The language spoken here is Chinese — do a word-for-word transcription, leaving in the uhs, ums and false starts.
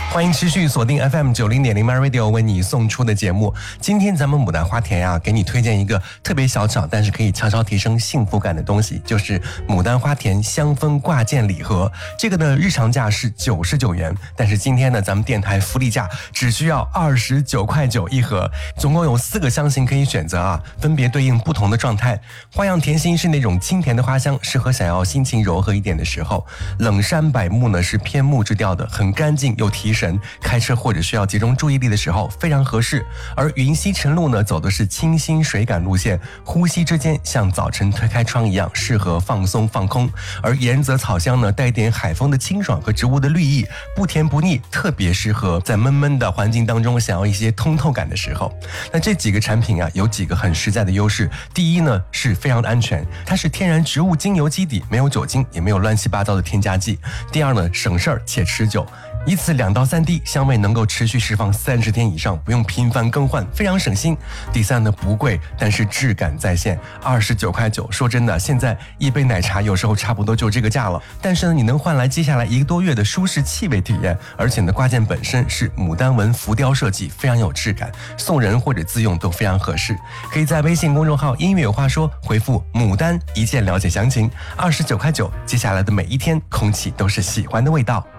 欢迎持续锁定 F M 九零点零 My Radio 为你送出的节目。今天咱们牡丹花田呀、啊，给你推荐一个特别小巧，但是可以悄悄提升幸福感的东西，就是牡丹花田香氛挂件礼盒。这个呢，日常价是九十九元，但是今天呢，咱们电台福利价只需要二十九块九一盒，总共有四个香型可以选择啊，分别对应不同的状态。花样甜心是那种清甜的花香，适合想要心情柔和一点的时候。冷杉柏木呢是偏木质调的，很干净又提神，开车或者需要集中注意力的时候非常合适。而云溪晨露呢走的是清新水感路线，呼吸之间像早晨推开窗一样，适合放松放空。而岩泽草香呢带点海风的清爽和植物的绿意，不甜不腻，特别适合在闷闷的环境当中想要一些通透感的时候。那这几个产品啊有几个很实在的优势。第一呢是非常的安全，它是天然植物精油基底，没有酒精，也没有乱七八糟的添加剂。第二呢省事儿且持久，一次两到三滴，香味能够持续释放三十天以上，不用频繁更换，非常省心。第三呢，不贵，但是质感在线，二十九块九。说真的，现在一杯奶茶有时候差不多就这个价了，但是呢，你能换来接下来一个多月的舒适气味体验。而且呢，挂件本身是牡丹纹浮雕设计，非常有质感，送人或者自用都非常合适。可以在微信公众号音乐有话说回复牡丹一键了解详情，二十九块九。接下来的每一天，空气都是喜欢的味道。